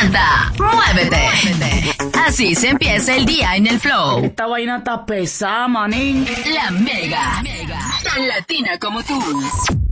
Canta, muévete. Así se empieza el día en el flow. Esta vaina está pesada, manín. La Mega, tan latina como tú.